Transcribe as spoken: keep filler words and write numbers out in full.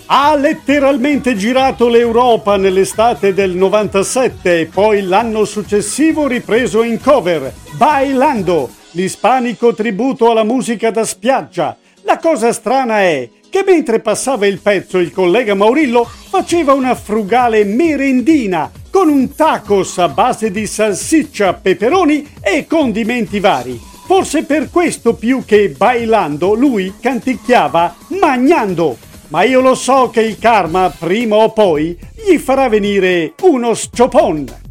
Ha letteralmente girato l'Europa nell'estate del novantasette e poi l'anno successivo ripreso in cover. Bailando, l'ispanico tributo alla musica da spiaggia. La cosa strana è che mentre passava il pezzo il collega Maurillo faceva una frugale merendina con un tacos a base di salsiccia, peperoni e condimenti vari. Forse per questo più che bailando lui canticchiava magnando. Ma io lo so che il karma prima o poi gli farà venire uno sciopon.